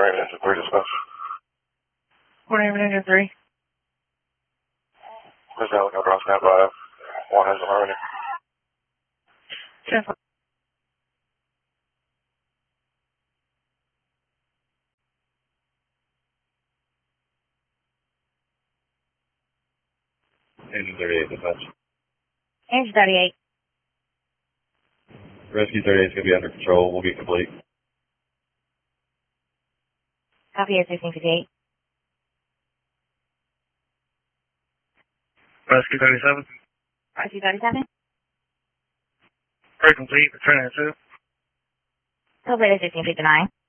Marine Engine 3 dispatch. Morning, Engine 3. This is helicopter on standby. 1 engine already. 10-4. Engine 38 dispatch. Engine 38. Rescue 38 is going to be under control. We'll be complete. Copy at 1658. Rescue 37. Rescue 37. Very complete. Returning at 2. Copy at 1659.